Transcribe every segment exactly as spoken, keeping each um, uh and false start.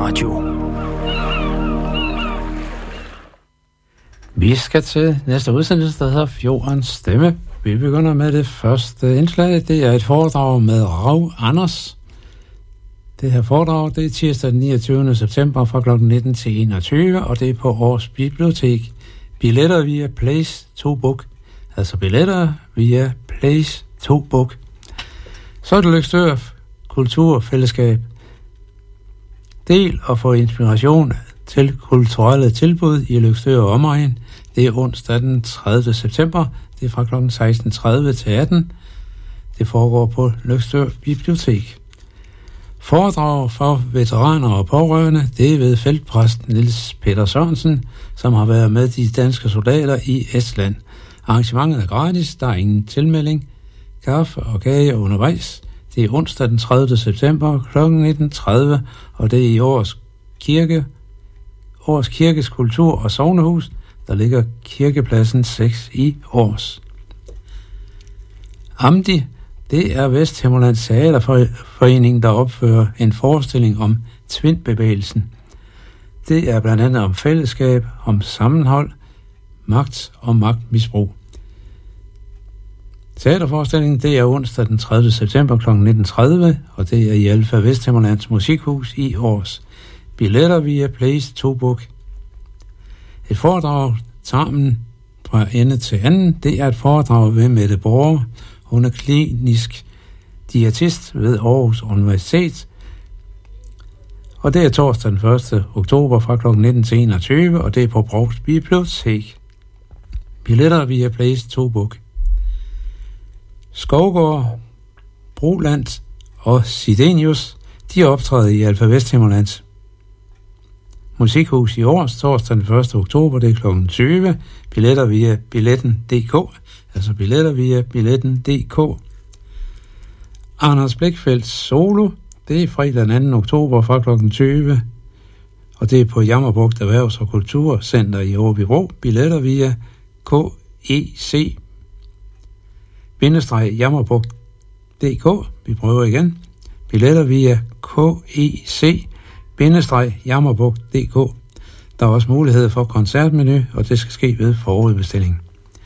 Radio. Vi skal til næste udsendelse, der hedder Fjordens Stemme. Vi begynder med det første indslag. Det er et foredrag med Rav Anders. Det her foredrag, det er tirsdag den niogtyvende september fra klokken nitten til enogtyve, og det er på Aarhus Bibliotek. Billetter via Place to Book. Altså billetter via Place to Book. Så er det Løgstør Kulturfællesskab. Del og få inspiration til kulturelle tilbud i Løgstør og omegn. Det er onsdag den tredivte september. Det er fra klokken seksten tredive til atten. Det foregår på Løgstør Bibliotek. Foredrag for veteraner og pårørende, det er ved feltpræst Niels Peter Sørensen, som har været med de danske soldater i Estland. Arrangementet er gratis, der er ingen tilmelding. Kaffe og kage undervejs. Det er onsdag den tredivte september klokken nitten tredive, og det er i Års Kirke, Års Kirkes Kultur- og Sognehus, der ligger Kirkepladsen seks i Års. Amdi, det er Vesthimmerlands Teaterforening, der opfører en forestilling om tvindbevægelsen. Det er blandt andet om fællesskab, om sammenhold, magt og magtmisbrug. Teaterforestillingen, det er onsdag den tredivte september klokken nitten tredive, og det er i Alfa Vesthimmerlands Musikhus i Års. Billetter via Place to Book. Et foredrag, Tarmen fra ende til anden, det er et foredrag ved Mette Borger. Hun er klinisk diætist ved Aarhus Universitet, og det er torsdag den første oktober fra klokken nitten til enogtyve, og det er på Aarhus Bibliotek. Billetter via Place to Book. Skovgård, Broland og Sidenius, de optræder i Alfa Vesthimmerlands Musikhus i Års, torsdag den første oktober, det er klokken tyve. Billetter via billetten punktum d k, altså billetter via billetten punktum d k. Anders Blikfeldt Solo, det er fredag den anden oktober fra klokken tyve, og det er på Jammerbugt Erhvervs- og Kulturcenter i Årby-Bro. Billetter via k e c jammerbugt punktum d k. Vi prøver igen. Billetter via k e c jammerbugt punktum d k. Der er også mulighed for koncertmenu, og det skal ske ved forudbestilling.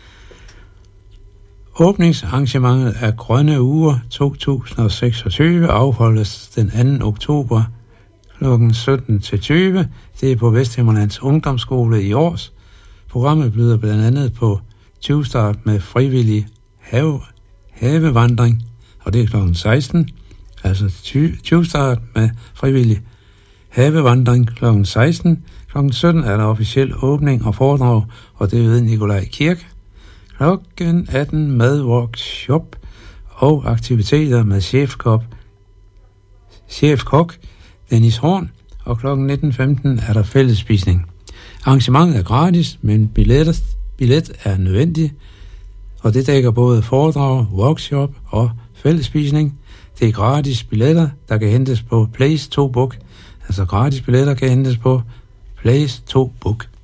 Åbningsarrangementet af Grønne Uger to tusind seksogtyve afholdes den anden oktober klokken sytten til tyve. Det er på Vesthimmerlands Ungdomsskole i Års. Programmet byder blandt andet på tyve-start med frivillig have, havevandring, og det er klokken seksten. Altså tyve-start med frivillig havevandring klokken seksten. klokken sytten er der officiel åbning og foredrag, og det er ved Nikolaj Kirk. klokken atten madworkshop og aktiviteter med chefkok, chefkok Dennis Horn, og klokken nitten femten er der fællesspisning. Arrangementet er gratis, men billet, billet er nødvendig, og det dækker både foredrag, workshop og fællesspisning. Det er gratis billetter, der kan hentes på Place to Book. Altså gratis billetter kan hentes på Place to Book.